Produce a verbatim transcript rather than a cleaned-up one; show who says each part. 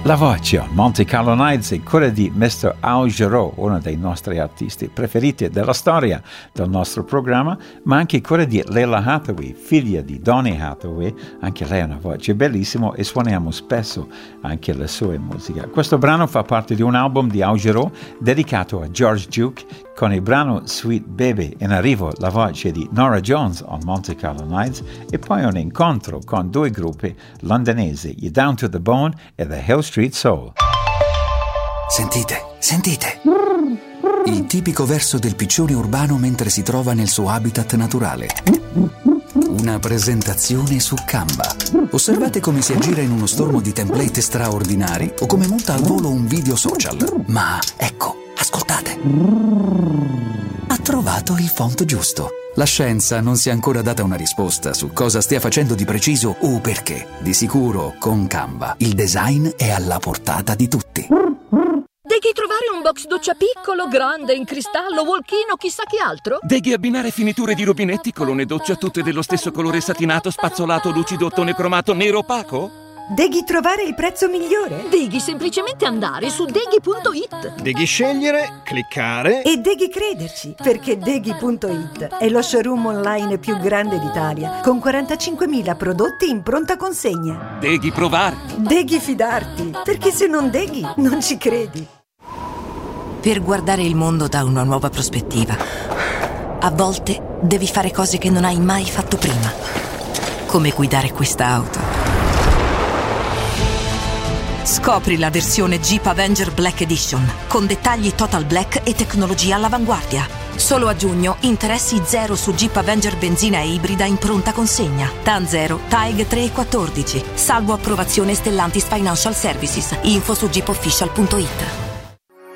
Speaker 1: La voce Monte Carlo Nights è quella di mister Augereau, uno dei nostri artisti preferiti della storia del nostro programma, ma anche quella di Lalah Hathaway, figlia di Donny Hathaway. Anche lei ha una voce bellissima e suoniamo spesso anche la sua musica. Questo brano fa parte di un album di Augereau dedicato a George Duke, con il brano Sweet Baby. In arrivo la voce di Norah Jones on Monte Carlo Nights e poi un incontro con due gruppi londinesi, You Down to the Bone e The Hill Street Soul.
Speaker 2: Sentite, sentite. Il tipico verso del piccione urbano mentre si trova nel suo habitat naturale. Una presentazione su Canva. Osservate come si aggira in uno stormo di template straordinari o come monta al volo un video social. Ma ecco, ascoltate. Ha trovato il font giusto. La scienza non si è ancora data una risposta su cosa stia facendo di preciso o perché. Di sicuro, con Canva, il design è alla portata di tutti.
Speaker 3: Devi trovare un box doccia piccolo, grande, in cristallo, walk-in o chissà che altro?
Speaker 4: Devi abbinare finiture di rubinetti, colonne doccia tutte dello stesso colore satinato, spazzolato, lucido, ottone cromato, nero opaco?
Speaker 5: Devi trovare il prezzo migliore?
Speaker 3: Devi semplicemente andare su deghi punto it.
Speaker 6: Devi scegliere, cliccare
Speaker 5: e devi crederci, perché deghi punto it è lo showroom online più grande d'Italia, con quarantacinquemila prodotti in pronta consegna.
Speaker 4: Devi provare.
Speaker 5: Devi fidarti, perché se non deghi non ci credi.
Speaker 7: Per guardare il mondo da una nuova prospettiva, a volte devi fare cose che non hai mai fatto prima, come guidare questa auto. Scopri la versione Jeep Avenger Black Edition, con dettagli total black e tecnologia all'avanguardia. Solo a giugno, interessi zero su Jeep Avenger benzina e ibrida in pronta consegna. T A N zero, T A E G tre e quattordici. Salvo approvazione Stellantis Financial Services. Info su jeep official punto it.